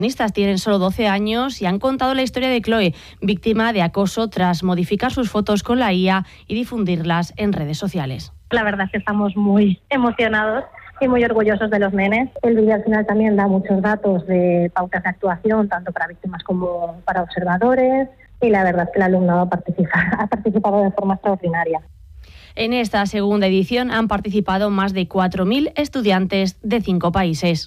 Tienen solo 12 años y han contado la historia de Chloe, víctima de acoso tras modificar sus fotos con la IA y difundirlas en redes sociales. La verdad es que estamos muy emocionados y muy orgullosos de los nenes. El vídeo al final también da muchos datos de pautas de actuación, tanto para víctimas como para observadores, y la verdad es que el alumnado ha participado de forma extraordinaria. En esta segunda edición han participado más de 4.000 estudiantes de 5 países.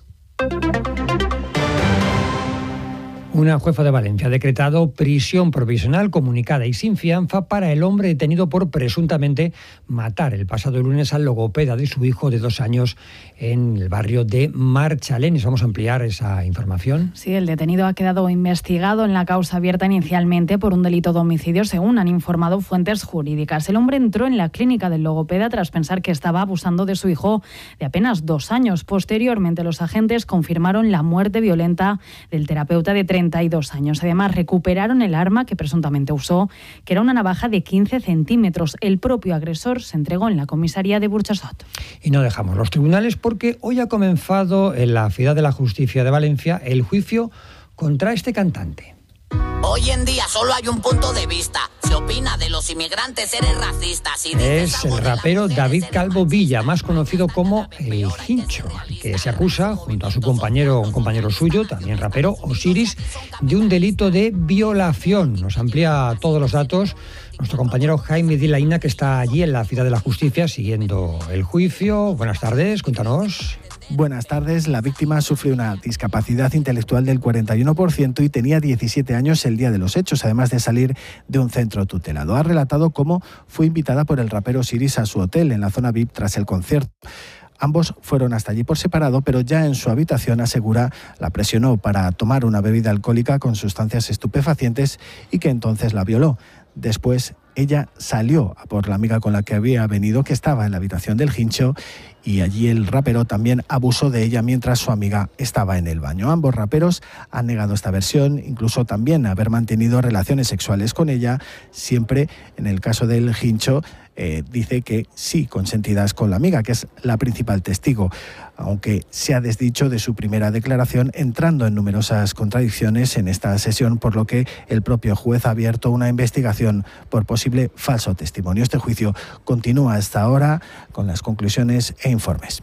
Una jueza de Valencia ha decretado prisión provisional comunicada y sin fianza para el hombre detenido por presuntamente matar el pasado lunes al logopeda de su hijo de 2 años en el barrio de Marchalenes. Vamos a ampliar esa información. Sí, el detenido ha quedado investigado en la causa abierta inicialmente por un delito de homicidio, según han informado fuentes jurídicas. El hombre entró en la clínica del logopeda tras pensar que estaba abusando de su hijo de apenas 2 años. Posteriormente, los agentes confirmaron la muerte violenta del terapeuta de 32 años. Además, recuperaron el arma que presuntamente usó, que era una navaja de 15 centímetros. El propio agresor se entregó en la comisaría de Burjassot. Y no dejamos los tribunales porque hoy ha comenzado en la Ciudad de la Justicia de Valencia el juicio contra este cantante. Hoy en día solo hay un punto de vista. Se opina de los inmigrantes, eres racista. Es el rapero David Calvo Villa, más conocido como El Hincho, que se acusa, junto a un compañero suyo, también rapero, Osiris, de un delito de violación. Nos amplía todos los datos nuestro compañero Jaime Dilaína, que está allí en la Ciudad de la Justicia siguiendo el juicio. Buenas tardes, cuéntanos. Buenas tardes. La víctima sufre una discapacidad intelectual del 41% y tenía 17 años el día de los hechos, además de salir de un centro tutelado. Ha relatado cómo fue invitada por el rapero Osiris a su hotel en la zona VIP tras el concierto. Ambos fueron hasta allí por separado, pero ya en su habitación, asegura, la presionó para tomar una bebida alcohólica con sustancias estupefacientes y que entonces la violó. Después, ella salió a por la amiga con la que había venido, que estaba en la habitación del Hincho, y allí el rapero también abusó de ella mientras su amiga estaba en el baño. Ambos raperos han negado esta versión, incluso también haber mantenido relaciones sexuales con ella. Siempre, en el caso del Hincho, dice que sí, consentidas con la amiga, que es la principal testigo, aunque se ha desdicho de su primera declaración, entrando en numerosas contradicciones en esta sesión, por lo que el propio juez ha abierto una investigación por posible falso testimonio. Este juicio continúa hasta ahora con las conclusiones e informes.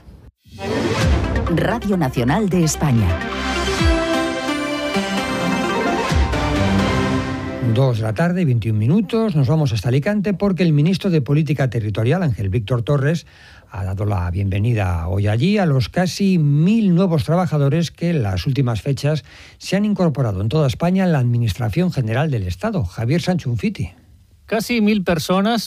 Radio Nacional de España. 2 de la tarde, 21 minutos. Nos vamos hasta Alicante porque el ministro de Política Territorial, Ángel Víctor Torres, ha dado la bienvenida hoy allí a los casi 1.000 nuevos trabajadores que en las últimas fechas se han incorporado en toda España en la Administración General del Estado. Javier Sanchunfiti. Casi 1.000 personas,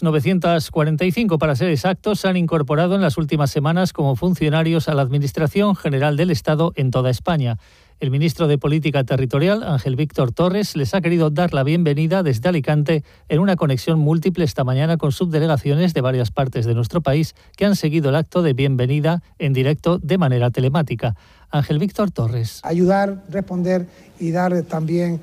945 para ser exactos, se han incorporado en las últimas semanas como funcionarios a la Administración General del Estado en toda España. El ministro de Política Territorial, Ángel Víctor Torres, les ha querido dar la bienvenida desde Alicante en una conexión múltiple esta mañana con subdelegaciones de varias partes de nuestro país que han seguido el acto de bienvenida en directo de manera telemática. Ángel Víctor Torres. Ayudar, responder y dar también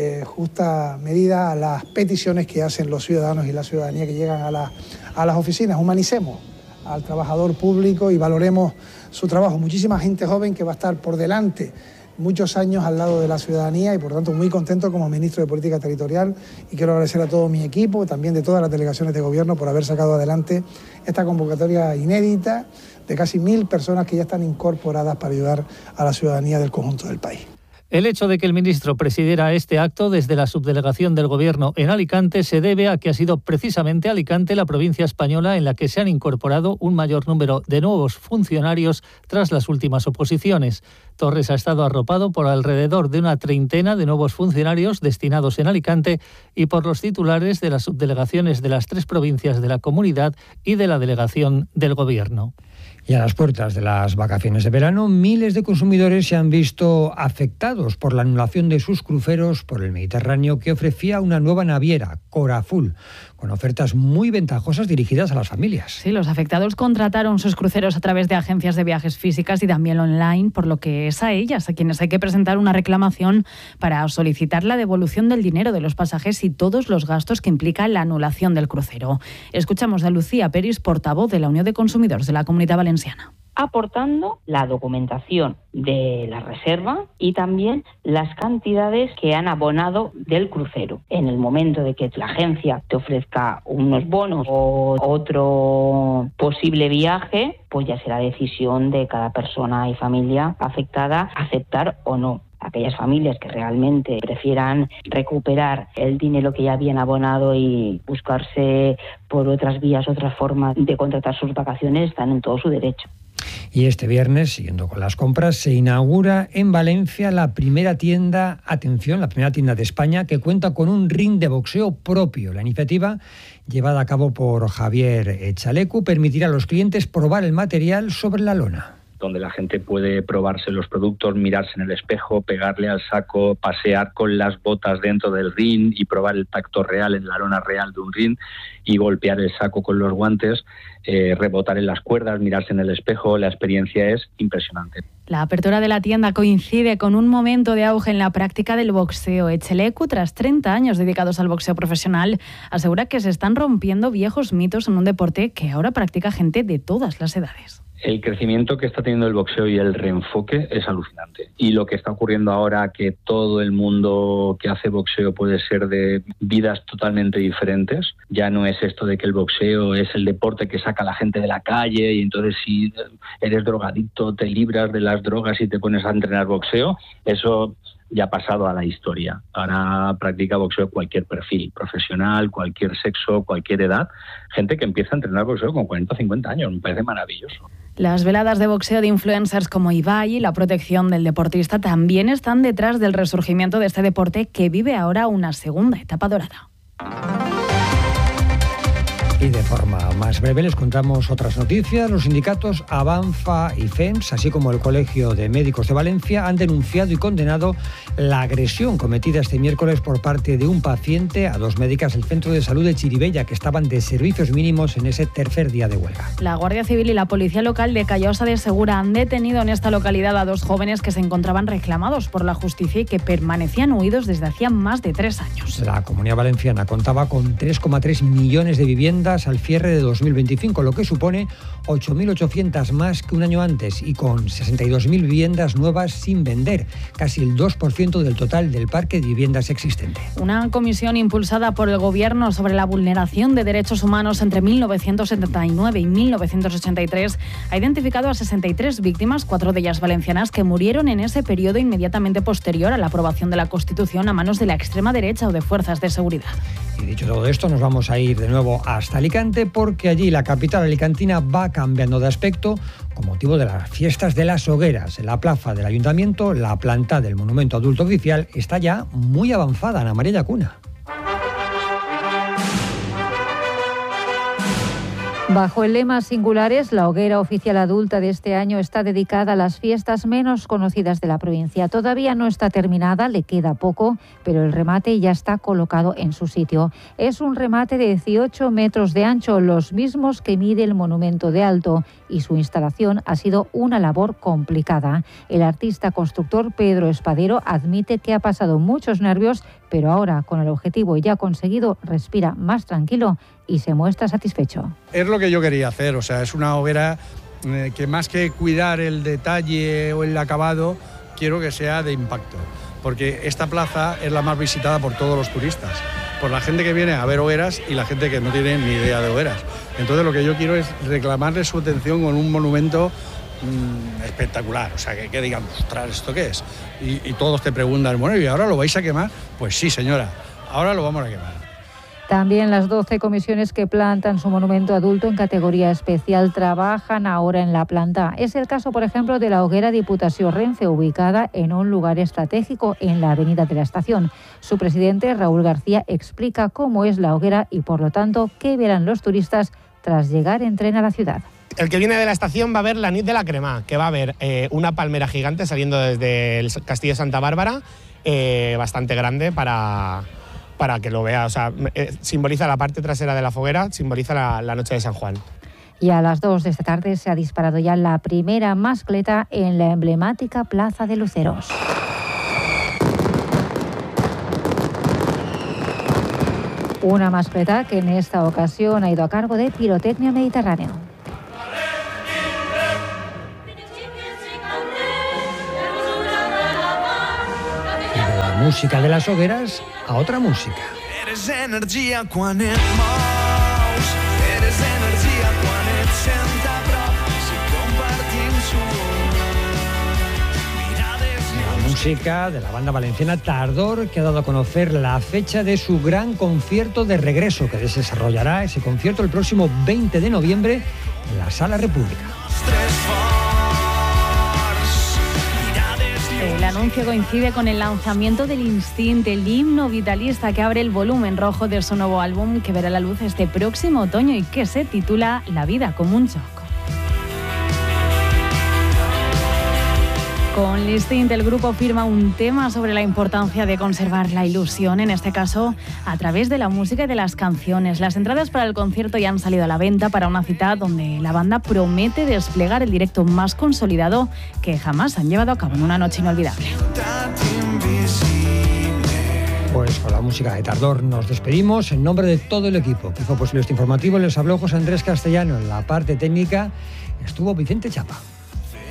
justa medida a las peticiones que hacen los ciudadanos y la ciudadanía que llegan a las oficinas. Humanicemos al trabajador público y valoremos su trabajo. Muchísima gente joven que va a estar por delante muchos años al lado de la ciudadanía y por tanto muy contento como ministro de Política Territorial, y quiero agradecer a todo mi equipo, también de todas las delegaciones de gobierno, por haber sacado adelante esta convocatoria inédita de casi 1.000 personas que ya están incorporadas para ayudar a la ciudadanía del conjunto del país. El hecho de que el ministro presidiera este acto desde la subdelegación del Gobierno en Alicante se debe a que ha sido precisamente Alicante la provincia española en la que se han incorporado un mayor número de nuevos funcionarios tras las últimas oposiciones. Torres ha estado arropado por alrededor de una treintena de nuevos funcionarios destinados en Alicante y por los titulares de las subdelegaciones de las 3 provincias de la comunidad y de la delegación del Gobierno. Y a las puertas de las vacaciones de verano, miles de consumidores se han visto afectados por la anulación de sus cruceros por el Mediterráneo que ofrecía una nueva naviera, Coraful, con ofertas muy ventajosas dirigidas a las familias. Sí, los afectados contrataron sus cruceros a través de agencias de viajes físicas y también online, por lo que es a ellas a quienes hay que presentar una reclamación para solicitar la devolución del dinero de los pasajes y todos los gastos que implica la anulación del crucero. Escuchamos a Lucía Peris, portavoz de la Unión de Consumidores de la Comunidad Valenciana. aportando la documentación de la reserva y también las cantidades que han abonado del crucero. En el momento de que la agencia te ofrezca unos bonos o otro posible viaje, pues ya será decisión de cada persona y familia afectada aceptar o no. Aquellas familias que realmente prefieran recuperar el dinero que ya habían abonado y buscarse por otras vías, otras formas de contratar sus vacaciones, están en todo su derecho. Y este viernes, siguiendo con las compras, se inaugura en Valencia la primera tienda, atención, la primera tienda de España que cuenta con un ring de boxeo propio. La iniciativa, llevada a cabo por Javier Chalecu, permitirá a los clientes probar el material sobre la lona, donde la gente puede probarse los productos, mirarse en el espejo, pegarle al saco, pasear con las botas dentro del ring y probar el tacto real en la lona real de un ring y golpear el saco con los guantes, rebotar en las cuerdas, mirarse en el espejo. La experiencia es impresionante. La apertura de la tienda coincide con un momento de auge en la práctica del boxeo. Chalecu, tras 30 años dedicados al boxeo profesional, asegura que se están rompiendo viejos mitos en un deporte que ahora practica gente de todas las edades. El crecimiento que está teniendo el boxeo y el reenfoque es alucinante. Y lo que está ocurriendo ahora, que todo el mundo que hace boxeo puede ser de vidas totalmente diferentes. Ya no es esto de que el boxeo es el deporte que saca a la gente de la calle y entonces si eres drogadicto te libras de las drogas y te pones a entrenar boxeo. Eso ya ha pasado a la historia. Ahora practica boxeo cualquier perfil profesional, cualquier sexo, cualquier edad. Gente que empieza a entrenar boxeo con 40 o 50 años. Me parece maravilloso. Las veladas de boxeo de influencers como Ibai y la protección del deportista también están detrás del resurgimiento de este deporte que vive ahora una segunda etapa dorada. Y de forma más breve les contamos otras noticias. Los sindicatos Avanfa y FEMS, así como el Colegio de Médicos de Valencia, han denunciado y condenado la agresión cometida este miércoles por parte de un paciente a 2 médicas del Centro de Salud de Chirivella, que estaban de servicios mínimos en ese tercer día de huelga. La Guardia Civil y la Policía Local de Callosa de Segura han detenido en esta localidad a 2 jóvenes que se encontraban reclamados por la justicia y que permanecían huidos desde hacía más de 3 años. La Comunidad Valenciana contaba con 3,3 millones de viviendas al cierre de 2025, lo que supone 8.800 más que un año antes y con 62.000 viviendas nuevas sin vender, casi el 2% del total del parque de viviendas existente. Una comisión impulsada por el Gobierno sobre la vulneración de derechos humanos entre 1979 y 1983 ha identificado a 63 víctimas, 4 de ellas valencianas, que murieron en ese periodo inmediatamente posterior a la aprobación de la Constitución a manos de la extrema derecha o de fuerzas de seguridad. Y dicho todo esto, nos vamos a ir de nuevo hasta Alicante, porque allí la capital alicantina va cambiando de aspecto con motivo de las fiestas de las hogueras. En la plaza del Ayuntamiento, la planta del Monumento Adulto Oficial está ya muy avanzada. Ana María Llacuna. Bajo el lema Singulares, la hoguera oficial adulta de este año está dedicada a las fiestas menos conocidas de la provincia. Todavía no está terminada, le queda poco, pero el remate ya está colocado en su sitio. Es un remate de 18 metros de ancho, los mismos que mide el monumento de alto, y su instalación ha sido una labor complicada. El artista constructor Pedro Espadero admite que ha pasado muchos nervios, pero ahora, con el objetivo ya conseguido, respira más tranquilo y se muestra satisfecho. Es lo que yo quería hacer, o sea, es una hoguera que más que cuidar el detalle o el acabado, quiero que sea de impacto, porque esta plaza es la más visitada por todos los turistas, por la gente que viene a ver hogueras y la gente que no tiene ni idea de hogueras. Entonces lo que yo quiero es reclamarle su atención con un monumento espectacular, o sea, que digan, ostras, ¿esto qué es? Y todos te preguntan, bueno, ¿y ahora lo vais a quemar? Pues sí, señora, ahora lo vamos a quemar. También las 12 comisiones que plantan su monumento adulto en categoría especial trabajan ahora en la planta. Es el caso, por ejemplo, de la hoguera Diputación Renfe, ubicada en un lugar estratégico en la avenida de la Estación. Su presidente, Raúl García, explica cómo es la hoguera y, por lo tanto, qué verán los turistas tras llegar en tren a la ciudad. El que viene de la estación va a ver la nit de la Crema, que va a ver una palmera gigante saliendo desde el Castillo de Santa Bárbara, bastante grande para que lo vea. O sea, simboliza la parte trasera de la foguera, simboliza la noche de San Juan. Y a las 2 de esta tarde se ha disparado ya la primera mascleta en la emblemática Plaza de Luceros. Una mascleta que en esta ocasión ha ido a cargo de Pirotecnia Mediterráneo. música de las hogueras a otra música. Eres energia quan et mous, eres energia quan et sents a prop, si compartim La música de la banda valenciana Tardor, que ha dado a conocer la fecha de su gran concierto de regreso, que se desarrollará ese concierto el próximo 20 de noviembre en la Sala República. El anuncio coincide con el lanzamiento del Instinct, el himno vitalista que abre el volumen rojo de su nuevo álbum, que verá la luz este próximo otoño y que se titula La vida como un choco. Con Instinct, el grupo firma un tema sobre la importancia de conservar la ilusión, en este caso a través de la música y de las canciones. Las entradas para el concierto ya han salido a la venta para una cita donde la banda promete desplegar el directo más consolidado que jamás han llevado a cabo en una noche inolvidable. Pues con la música de Tardor nos despedimos. En nombre de todo el equipo que hizo posible este informativo, les habló José Andrés Castellano. En la parte técnica estuvo Vicente Chapa.